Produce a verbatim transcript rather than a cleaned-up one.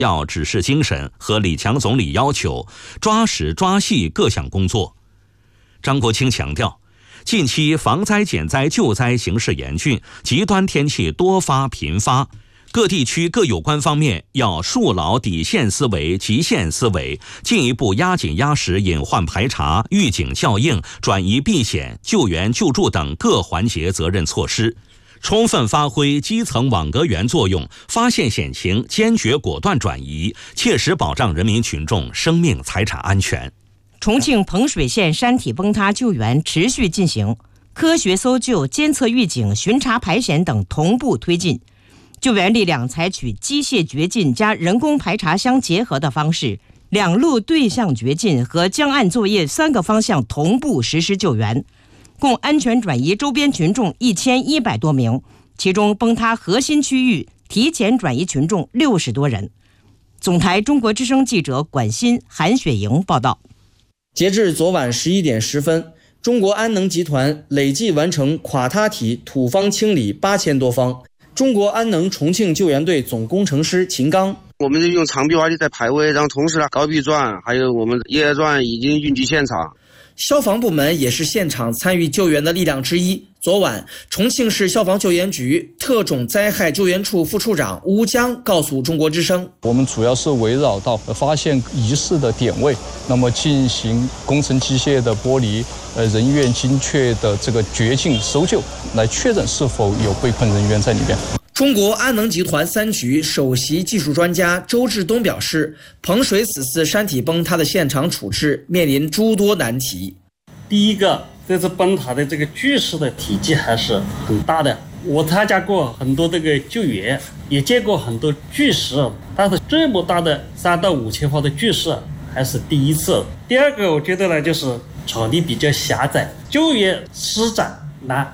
要指示精神和李强总理要求，抓实抓细各项工作。张国清强调，近期防灾减灾救灾形势严峻，极端天气多发频发，各地区各有关方面要树牢底线思维、极限思维，进一步压紧压实隐患排查、预警效应、转移避险、救援救助等各环节责任措施，充分发挥基层网格员作用，发现险情坚决果断转移，切实保障人民群众生命财产安全。 重庆彭水县山体崩塌救援持续进行，科学搜救、监测预警、巡查排险等同步推进。救援力量采取机械掘进加人工排查相结合的方式，两路对向掘进和江岸作业三个方向同步实施救援，共安全转移周边群众一千一百多名，其中崩塌核心区域提前转移群众六十多人。总台中国之声记者管欣、韩雪莹报道。 截至昨晚十一点十分，中国安能集团累计完成垮塌体土方清理八千多方。中国安能重庆救援队总工程师秦刚， 我们用长臂挖地在排位，然后同时呢，高臂钻还有我们野野钻已经运抵现场。 消防部门也是现场参与救援的力量之一。昨晚，重庆市消防救援局特种灾害救援处副处长吴江告诉中国之声， 我们主要是围绕到发现疑似的点位，那么进行工程机械的剥离，呃，人员精确的这个掘进搜救，来确认是否有被困人员在里边。 中国安能集团三局首席技术专家周志东表示，彭水此次山体崩塌的现场处置面临诸多难题。 第一个，这次崩塌的这个巨石的体积还是很大的，我参加过很多这个救援，也见过很多巨石，但是这么大的三到五千方的巨石还是第一次。第二个，我觉得呢，就是场地比较狭窄，救援施展难。